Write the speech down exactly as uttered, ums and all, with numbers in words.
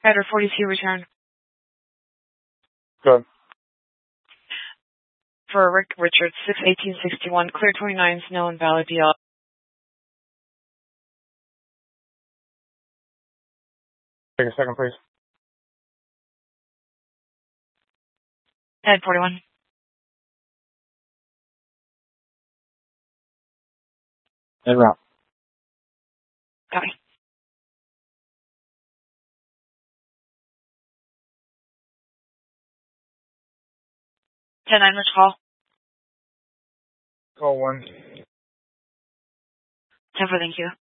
Rider forty-two, return. Good. For Rick Richards, six eighteen sixty-one, clear twenty-nines, no invalid D L. Take a second, please. Head forty-one. En route. Copy. ten nine, which call? Call one. ten four, thank you.